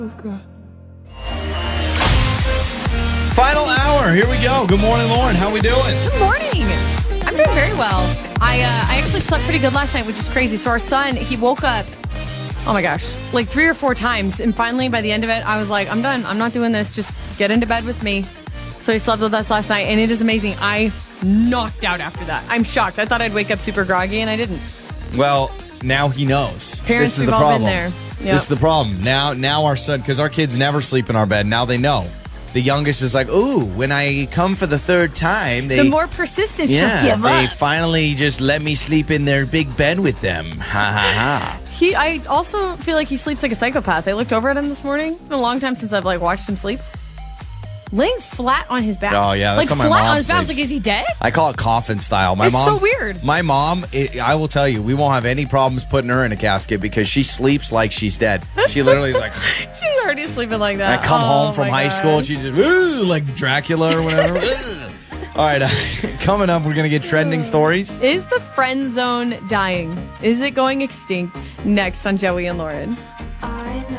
Final hour. Here we go. Good morning, Lauren. How we doing? Good morning. I'm doing very well. I actually slept pretty good last night, which is crazy. So our son, he woke up, oh my gosh, like 3 or 4 times. And finally, by the end of it, I was like, I'm done. I'm not doing this. Just get into bed with me. So he slept with us last night, and it is amazing. I knocked out after that. I'm shocked. I thought I'd wake up super groggy, and I didn't. Well, now he knows. Parents, this is we've the all problem. been there. Yep. This is the problem. Now our son, because our kids never sleep in our bed. Now they know. The youngest is like, ooh, when I come for the third time, the more persistent she'll give they up. finally just let me sleep in their big bed with them. Ha ha ha. I also feel like he sleeps like a psychopath. I looked over at him this morning. It's been a long time since I've watched him sleep. Laying flat on his back. Oh, yeah, that's how my flat mom on his back. I was sleeps. like, is he dead? I call it coffin style. It's so weird. My mom, I will tell you, we won't have any problems putting her in a casket because she sleeps like she's dead. She literally is like... She's already sleeping like that. I come home from high school and she's just like Dracula or whatever. All right, coming up, we're going to get trending stories. Is the friend zone dying? Is it going extinct? Next on Joey and Lauren.